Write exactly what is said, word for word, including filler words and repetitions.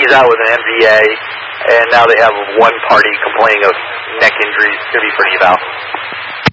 he's out with an M V A, and now they have one party complaining of neck injuries. It's going to be pretty eval.